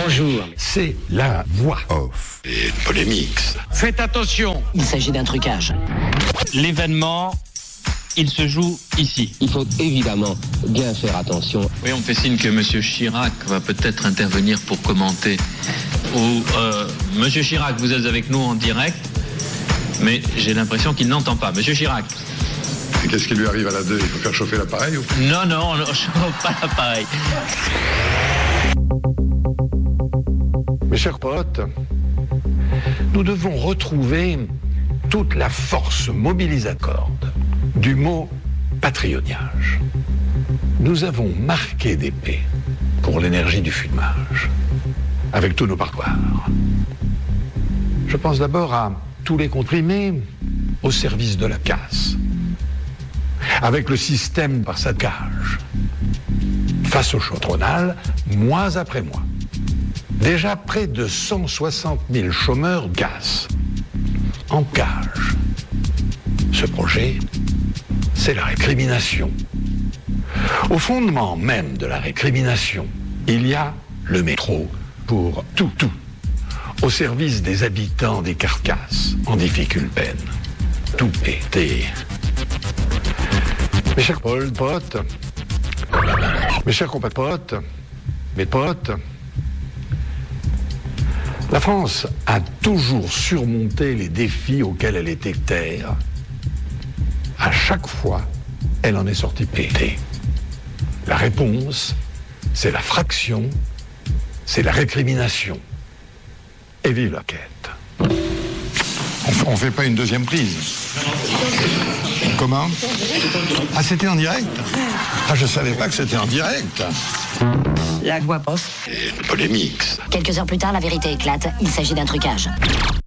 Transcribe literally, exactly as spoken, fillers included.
Bonjour. C'est la voix off. Et une polémique. Faites attention. Il s'agit d'un trucage. L'événement, il se joue ici. Il faut évidemment bien faire attention. Oui, on fait signe que M. Chirac va peut-être intervenir pour commenter. Ou, euh, M. Chirac, vous êtes avec nous en direct, mais j'ai l'impression qu'il n'entend pas. M. Chirac. Et qu'est-ce qui lui arrive à la deux? Il faut faire chauffer l'appareil ou... Non, non, on ne chauffe pas l'appareil. Mes chers potes, nous devons retrouver toute la force mobilisateur du mot patriognage. Nous avons marqué des P pour l'énergie du fumage, avec tous nos partoirs. Je pense d'abord à tous les comprimés au service de la casse, avec le système par sa cage, face au chaudronal, mois après mois. Déjà près de cent soixante mille chômeurs gassent en cage. Ce projet, c'est la récrimination. Au fondement même de la récrimination, il y a le métro pour tout, tout, au service des habitants des carcasses en difficulté. Tout pété. Mes chers potes, mes chers compatriotes, mes potes, la France a toujours surmonté les défis auxquels elle était terre. À chaque fois, elle en est sortie pétée. La réponse, c'est la fraction, c'est la récrimination. Et vive la quête. On ne fait pas une deuxième prise. Comment? Ah, c'était en direct? Ah, je savais pas que c'était en direct. La voix off. Et une polémique. Quelques heures plus tard, la vérité éclate. Il s'agit d'un trucage.